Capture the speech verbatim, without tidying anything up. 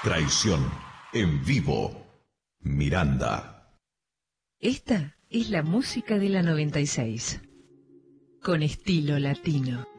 Traición en vivo. Miranda. Esta es la música de la noventa y seis. Con estilo latino.